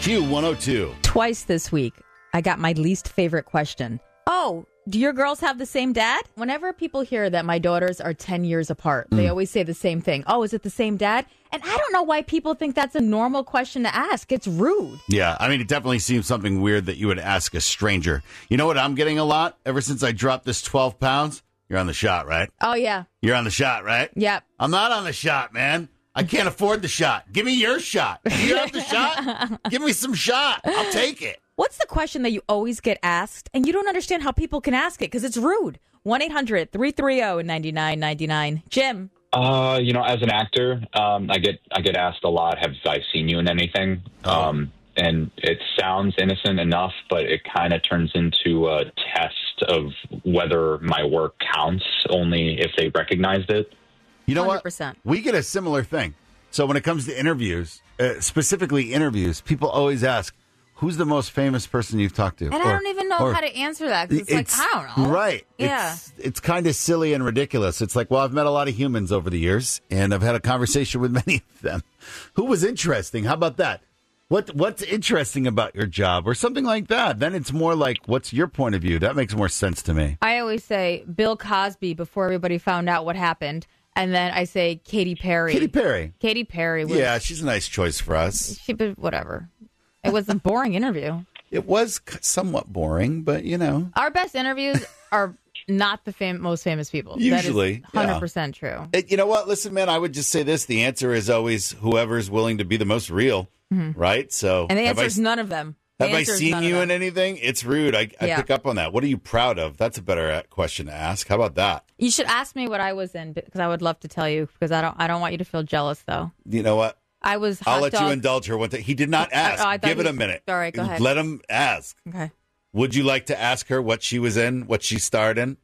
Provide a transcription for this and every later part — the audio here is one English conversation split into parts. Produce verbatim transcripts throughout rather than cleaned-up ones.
Q one oh two. Twice this week, I got my least favorite question. Oh, do your girls have the same dad? Whenever people hear that my daughters are ten years apart, mm. they always say the same thing. Oh, is it the same dad? And I don't know why people think that's a normal question to ask. It's rude. Yeah, I mean, it definitely seems something weird that you would ask a stranger. You know what I'm getting a lot ever since I dropped this twelve pounds? You're on the shot, right? Oh, yeah. You're on the shot, right? Yep. I'm not on the shot, man. I can't afford the shot. Give me your shot. You have the shot? Give me some shot. I'll take it. What's the question that you always get asked and you don't understand how people can ask it because it's rude? one eight hundred three three zero nine nine nine nine. Jim. Uh, you know, as an actor, um, I get I get asked a lot, have I seen you in anything? Oh. Um, and it sounds innocent enough, but it kind of turns into a test of whether my work counts only if they recognized it. You know one hundred percent. What? We get a similar thing. So when it comes to interviews, uh, specifically interviews, people always ask, who's the most famous person you've talked to? And or, I don't even know or, how to answer that because it's, it's like, I don't know. Right. Yeah. It's, it's kind of silly and ridiculous. It's like, well, I've met a lot of humans over the years, and I've had a conversation with many of them. Who was interesting? How about that? What What's interesting about your job or something like that? Then it's more like, what's your point of view? That makes more sense to me. I always say Bill Cosby before everybody found out what happened. And then I say Katy Perry. Katy Perry. Katy Perry. Was, yeah, she's a nice choice for us. She, whatever. It was a boring interview. It was somewhat boring, but, you know. Our best interviews are not the fam- most famous people. Usually. That is one hundred percent yeah. true. It, you know what? Listen, man, I would just say this. The answer is always whoever's willing to be the most real, mm-hmm. right? So, And the answer is none of them. The have I seen you in anything? It's rude. I, I yeah. pick up on that. What are you proud of? That's a better question to ask. How about that? You should ask me what I was in because I would love to tell you because I don't I don't want you to feel jealous, though. You know what? I was hot I'll let dog. you indulge her one thing. He did not ask. I, I Give it he, a minute. All right, go ahead. Let him ask. Okay. Would you like to ask her what she was in, what she starred in?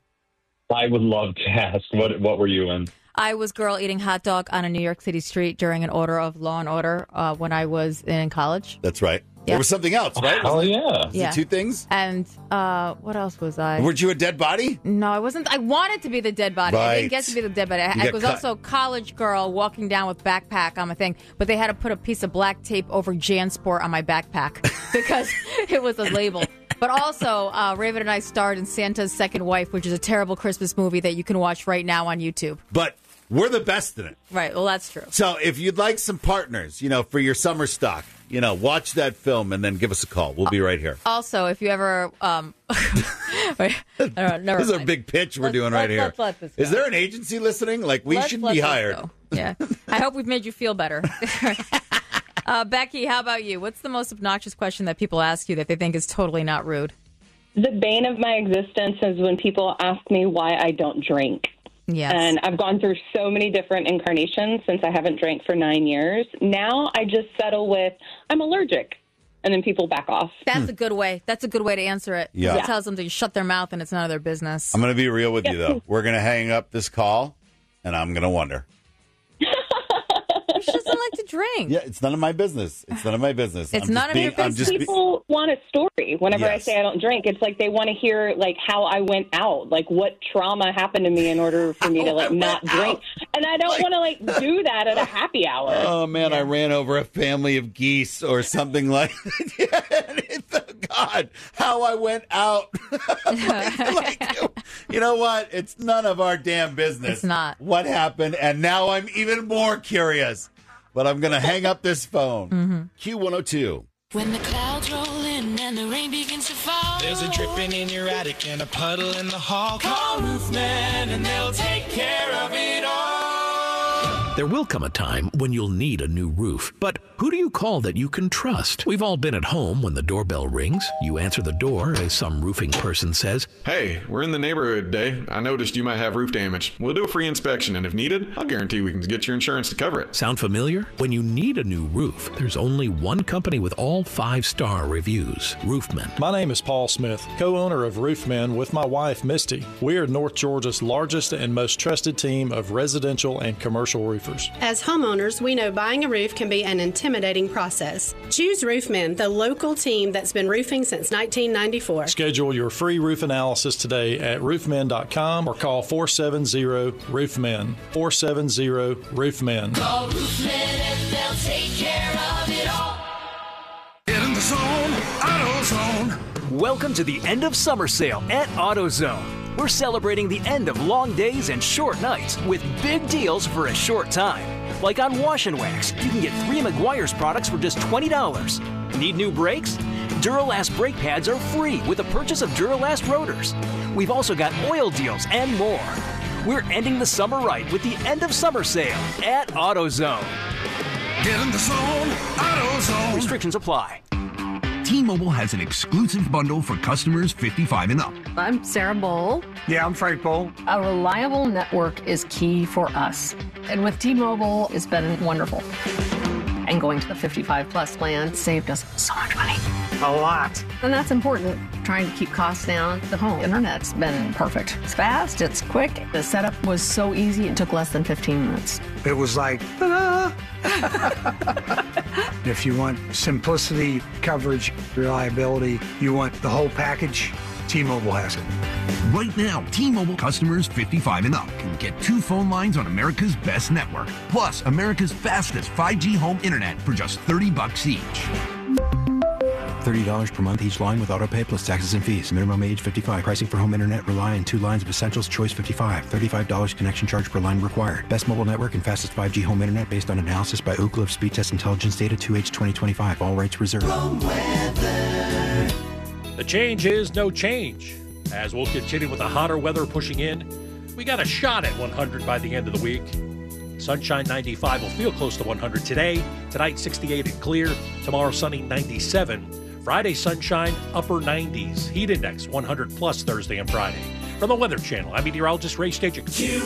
I would love to ask. What What were you in? I was girl eating hot dog on a New York City street during an order of Law and Order uh, when I was in college. That's right. Yeah. There was something else, right? Oh, Wasn't yeah. it? Yeah. Two things? And uh, what else was I? Weren't you a dead body? No, I wasn't. I wanted to be the dead body. Right. I didn't get to be the dead body. I, I was cut. also a college girl walking down with backpack on my thing, but they had to put a piece of black tape over JanSport on my backpack because it was a label. But also, uh, Raven and I starred in Santa's Second Wife, which is a terrible Christmas movie that you can watch right now on YouTube. But we're the best in it. Right. Well, that's true. So if you'd like some partners, you know, for your summer stock, you know, watch that film and then give us a call. We'll be right here. Also, if you ever... Um, wait, no, never this is mind. a big pitch we're let's, doing right let's, here. Let's let this go. Is there an agency listening? Like, we let's, should let's be hired. Go. Yeah. I hope we've made you feel better. uh, Becky, how about you? What's the most obnoxious question that people ask you that they think is totally not rude? The bane of my existence is when people ask me why I don't drink. Yes. And I've gone through so many different incarnations since I haven't drank for nine years. Now I just settle with, I'm allergic. And then people back off. That's a good way. That's a good way to answer it. Yeah. It tells them to shut their mouth and it's none of their business. I'm going to be real with Yeah. you, though. We're going to hang up this call, and I'm going to wonder. She doesn't like to drink. Yeah, it's none of my business. It's none of my business. It's I'm none just of being, your business. I'm just be- People want a story. Whenever Yes. I say I don't drink, it's like they want to hear like how I went out, like what trauma happened to me in order for me to like not drink. And I don't Like- want to like do that at a happy hour. Oh, man, I ran over a family of geese or something like that. God, how I went out. like, like, you know what? It's none of our damn business. It's not. What happened, and now I'm even more curious. But I'm going to hang up this phone. Mm-hmm. Q one oh two. When the clouds roll in and the rain begins to fall, there's a dripping in your attic and a puddle in the hall. Call Roofman and they'll take care of it all. There will come a time when you'll need a new roof. But who do you call that you can trust? We've all been at home when the doorbell rings. You answer the door as some roofing person says, "Hey, we're in the neighborhood today. I noticed you might have roof damage. We'll do a free inspection, and if needed, I'll guarantee we can get your insurance to cover it." Sound familiar? When you need a new roof, there's only one company with all five-star reviews, Roofman. My name is Paul Smith, co-owner of Roofman with my wife, Misty. We are North Georgia's largest and most trusted team of residential and commercial roofers. As homeowners, we know buying a roof can be an intimidating process. Choose Roofman, the local team that's been roofing since nineteen ninety-four. Schedule your free roof analysis today at roofman dot com or call four seven zero roofman. four seven zero roofman. Call Roofman and they'll take care of it all. Get in the zone, AutoZone. Welcome to the end of summer sale at AutoZone. We're celebrating the end of long days and short nights with big deals for a short time. Like on Wash and Wax, you can get three Meguiar's products for just twenty dollars. Need new brakes? Duralast brake pads are free with the purchase of Duralast rotors. We've also got oil deals and more. We're ending the summer right with the end of summer sale at AutoZone. Get in the zone, AutoZone. Restrictions apply. T-Mobile has an exclusive bundle for customers fifty-five and up. I'm Sarah Bowl. Yeah, I'm Frank Bowl. A reliable network is key for us. And with T-Mobile, it's been wonderful. And going to the fifty-five plus plan saved us so much money. A lot. And that's important. Trying to keep costs down. The home internet's been perfect. It's fast, it's quick. The setup was so easy, it took less than fifteen minutes. It was like, ta-da! If you want simplicity, coverage, reliability, you want the whole package, T-Mobile has it. Right now, T-Mobile customers fifty-five and up can get two phone lines on America's best network, plus America's fastest five G home internet for just thirty bucks each. thirty dollars per month each line with autopay plus taxes and fees. Minimum age fifty-five. Pricing for home internet rely on two lines of Essentials Choice fifty-five. thirty-five dollars connection charge per line required. Best mobile network and fastest five G home internet based on analysis by Ookla of Speed Test Intelligence Data two H twenty twenty-five. All rights reserved. The change is no change. As we'll continue with the hotter weather pushing in, we got a shot at one hundred by the end of the week. Sunshine ninety-five will feel close to one hundred today. Tonight sixty-eight and clear. Tomorrow sunny ninety-seven. Friday sunshine upper nineties. Heat index one hundred plus Thursday and Friday. From the Weather Channel, I'm meteorologist Ray Stajic.